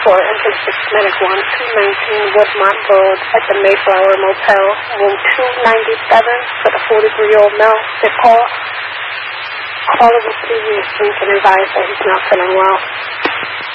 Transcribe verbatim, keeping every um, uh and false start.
for Intensix Medic one, two nineteen Woodmont Road at the Mayflower Motel, room two ninety-seven for the forty-three-year-old male. The call, caller was previously can advise that he's not feeling well.